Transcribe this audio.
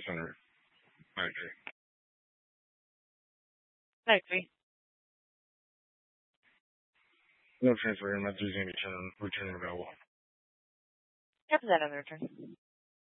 center. I agree. I agree. No transfer, and that's using return available. Have that on the return.